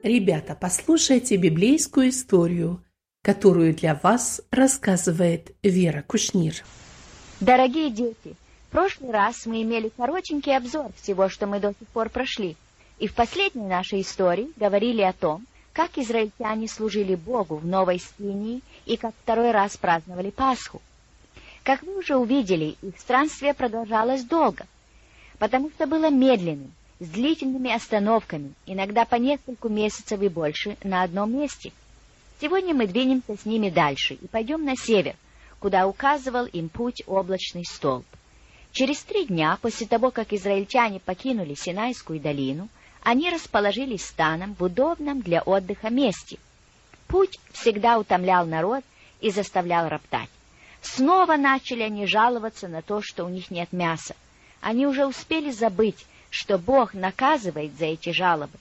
Ребята, послушайте библейскую историю, которую для вас рассказывает Вера Кушнир. Дорогие дети, в прошлый раз мы имели коротенький обзор всего, что мы до сих пор прошли. И в последней нашей истории говорили о том, как израильтяне служили Богу в Новой Скинии и как второй раз праздновали Пасху. Как вы уже увидели, их странствие продолжалось долго, потому что было медленным, с длительными остановками, иногда по нескольку месяцев и больше, на одном месте. Сегодня мы двинемся с ними дальше и пойдем на север, куда указывал им путь облачный столб. Через 3 дня после того, как израильтяне покинули Синайскую долину, они расположились станом в удобном для отдыха месте. Путь всегда утомлял народ и заставлял роптать. Снова начали они жаловаться на то, что у них нет мяса. Они уже успели забыть, что Бог наказывает за эти жалобы.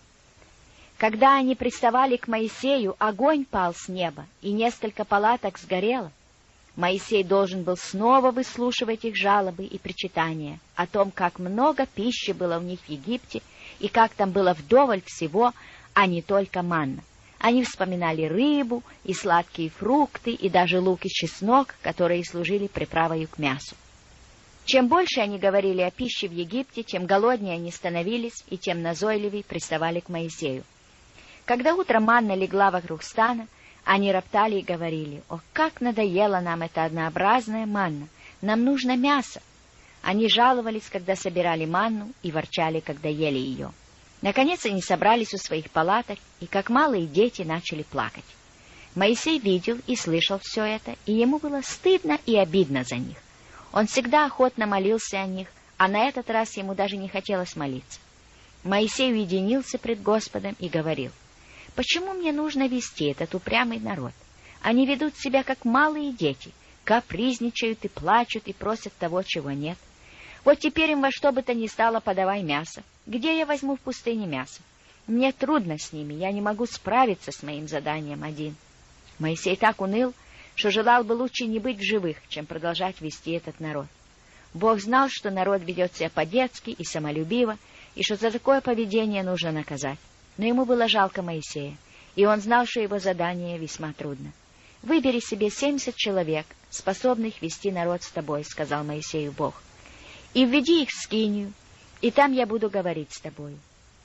Когда они приставали к Моисею, огонь пал с неба, и несколько палаток сгорело. Моисей должен был снова выслушивать их жалобы и причитания о том, как много пищи было у них в Египте, и как там было вдоволь всего, а не только манна. Они вспоминали рыбу и сладкие фрукты, и даже лук и чеснок, которые служили приправой к мясу. Чем больше они говорили о пище в Египте, тем голоднее они становились, и тем назойливее приставали к Моисею. Когда утром манна легла вокруг стана, они роптали и говорили: «О, как надоела нам эта однообразная манна! Нам нужно мясо!» Они жаловались, когда собирали манну, и ворчали, когда ели ее. Наконец они собрались у своих палаток, и, как малые дети, начали плакать. Моисей видел и слышал все это, и ему было стыдно и обидно за них. Он всегда охотно молился о них, а на этот раз ему даже не хотелось молиться. Моисей уединился пред Господом и говорил: «Почему мне нужно вести этот упрямый народ? Они ведут себя, как малые дети, капризничают и плачут и просят того, чего нет. Вот теперь им во что бы то ни стало подавай мясо. Где я возьму в пустыне мясо? Мне трудно с ними, я не могу справиться с моим заданием один». Моисей так уныл, что желал бы лучше не быть в живых, чем продолжать вести этот народ. Бог знал, что народ ведет себя по-детски и самолюбиво, и что за такое поведение нужно наказать. Но ему было жалко Моисея, и он знал, что его задание весьма трудно. «Выбери себе 70 человек, способных вести народ с тобой», — сказал Моисею Бог, «и введи их в скинию, и там я буду говорить с тобою.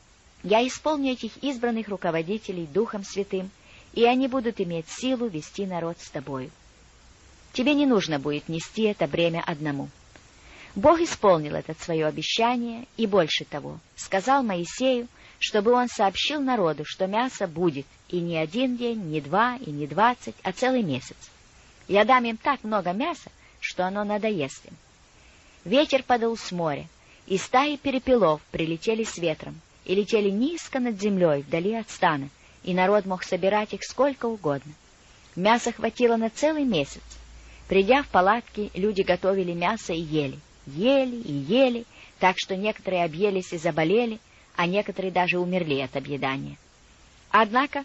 Я исполню этих избранных руководителей Духом Святым, и они будут иметь силу вести народ с тобою. Тебе не нужно будет нести это бремя одному». Бог исполнил это свое обещание, и больше того, сказал Моисею, чтобы он сообщил народу, что мясо будет и не 1 день, не 2 и не 20, а целый месяц. Я дам им так много мяса, что оно надоест им. Ветер подул с моря, и стаи перепелов прилетели с ветром, и летели низко над землей, вдали от стана, и народ мог собирать их сколько угодно. Мяса хватило на целый месяц. Придя в палатки, люди готовили мясо и ели. Ели и ели, так что некоторые объелись и заболели, а некоторые даже умерли от объедания. Однако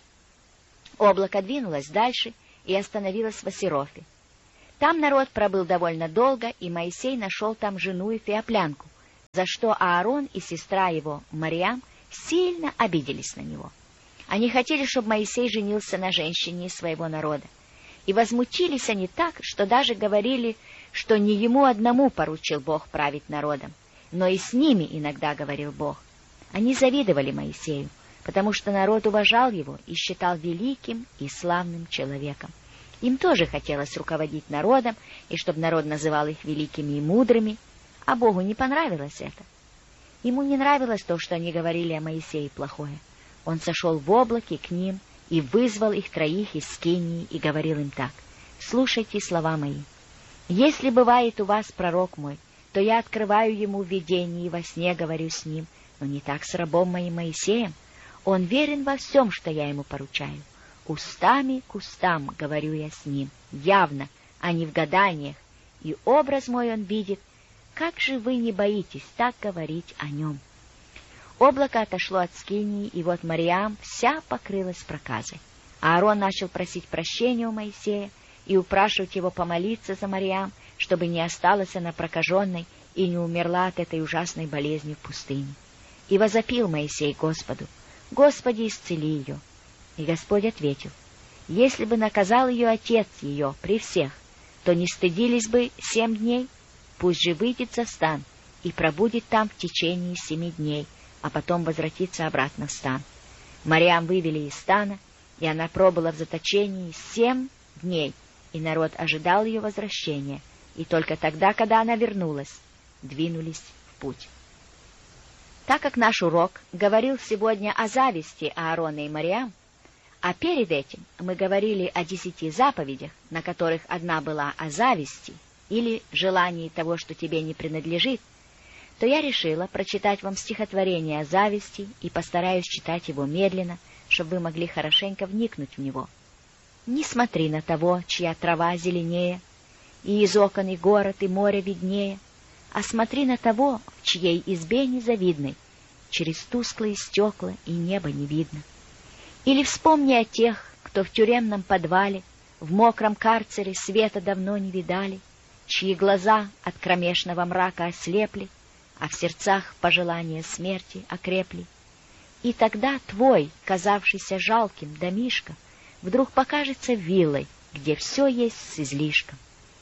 облако двинулось дальше и остановилось в Асерофе. Там народ пробыл довольно долго, и Моисей нашел там жену эфиоплянку, за что Аарон и сестра его, Мариам, сильно обиделись на него. Они хотели, чтобы Моисей женился на женщине из своего народа. И возмутились они так, что даже говорили, что не ему одному поручил Бог править народом, но и с ними иногда говорил Бог. Они завидовали Моисею, потому что народ уважал его и считал великим и славным человеком. Им тоже хотелось руководить народом, и чтобы народ называл их великими и мудрыми, а Богу не понравилось это. Ему не нравилось то, что они говорили о Моисее плохое. Он сошел в облаке к ним и вызвал их 3 из Скинии и говорил им так: «Слушайте слова мои. Если бывает у вас пророк мой, то я открываю ему в видении и во сне говорю с ним, но не так с рабом моим Моисеем. Он верен во всем, что я ему поручаю. Устами к устам говорю я с ним, явно, а не в гаданиях, и образ мой он видит. Как же вы не боитесь так говорить о нем?» Облако отошло от Скинии, и вот Мариам вся покрылась проказой. Аарон начал просить прощения у Моисея и упрашивать его помолиться за Мариам, чтобы не осталась она прокаженной и не умерла от этой ужасной болезни в пустыне. И возопил Моисей Господу: Господи, исцели ее. И Господь ответил: если бы наказал ее отец ее при всех, то не стыдились бы 7 дней, пусть же выйдет за стан и пробудет там в течение 7 дней, а потом возвратится обратно в стан. Марьям вывели из стана, и она пробыла в заточении 7 дней, и народ ожидал ее возвращения, и только тогда, когда она вернулась, двинулись в путь. Так как наш урок говорил сегодня о зависти Аарона и Марьям, а перед этим мы говорили о 10 заповедях, на которых одна была о зависти или желании того, что тебе не принадлежит, то я решила прочитать вам стихотворение о зависти и постараюсь читать его медленно, чтобы вы могли хорошенько вникнуть в него. Не смотри на того, чья трава зеленее, и из окон и город, и море виднее, а смотри на того, в чьей избе незавидной через тусклые стекла и небо не видно. Или вспомни о тех, кто в тюремном подвале, в мокром карцере света давно не видали, чьи глаза от кромешного мрака ослепли, а в сердцах пожелания смерти окрепли. И тогда твой, казавшийся жалким домишко, вдруг покажется виллой, где все есть с излишком.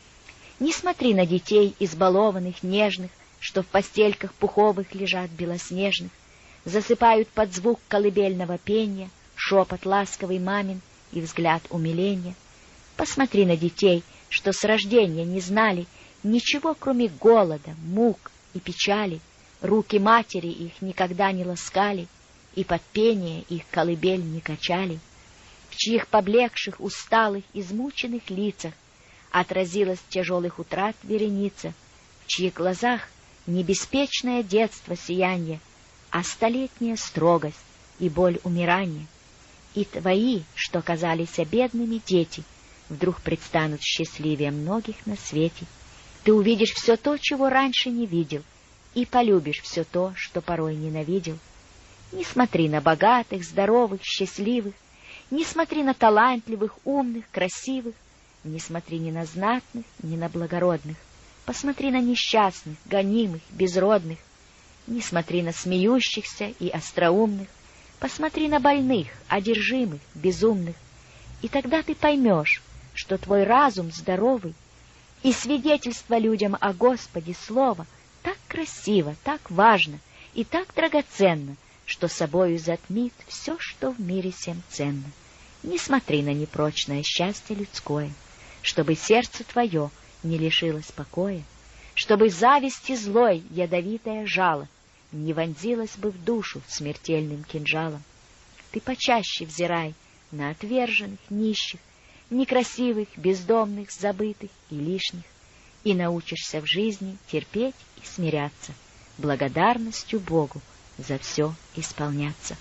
Не смотри на детей избалованных, нежных, что в постельках пуховых лежат белоснежных, засыпают под звук колыбельного пения, шепот ласковый мамин и взгляд умиления. Посмотри на детей, что с рождения не знали ничего, кроме голода, мук и печали, руки матери их никогда не ласкали, и под пение их колыбель не качали, в чьих поблекших, усталых, измученных лицах отразилась тяжелых утрат вереница, в чьих глазах не беспечное детство сияние, а столетняя строгость и боль умирания. И твои, что казались бедными дети, вдруг предстанут счастливее многих на свете. Ты увидишь все то, чего раньше не видел, и полюбишь все то, что порой ненавидел. Не смотри на богатых, здоровых, счастливых, не смотри на талантливых, умных, красивых, не смотри ни на знатных, ни на благородных. Посмотри на несчастных, гонимых, безродных. Не смотри на смеющихся и остроумных. Посмотри на больных, одержимых, безумных. И тогда ты поймешь, что твой разум здоровый и свидетельство людям о Господе слово так красиво, так важно и так драгоценно, что собою затмит все, что в мире всем ценно. Не смотри на непрочное счастье людское, чтобы сердце твое не лишилось покоя, чтобы зависти злой ядовитое жало не вонзилось бы в душу смертельным кинжалом. Ты почаще взирай на отверженных, нищих, некрасивых, бездомных, забытых и лишних, и научишься в жизни терпеть и смиряться, благодарностью Богу за все исполняться.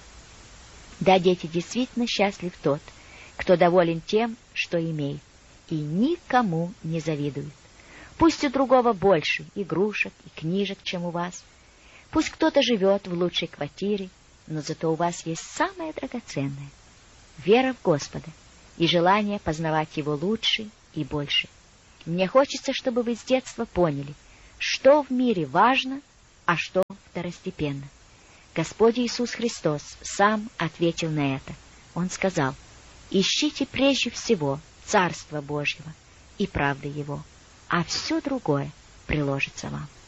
Да, дети, действительно счастлив тот, кто доволен тем, что имеет, и никому не завидует. Пусть у другого больше игрушек и книжек, чем у вас. Пусть кто-то живет в лучшей квартире, но зато у вас есть самое драгоценное — вера в Господа и желание познавать Его лучше и больше. Мне хочется, чтобы вы с детства поняли, что в мире важно, а что второстепенно. Господь Иисус Христос сам ответил на это. Он сказал: «Ищите прежде всего Царство Божьего и правды Его, а все другое приложится вам».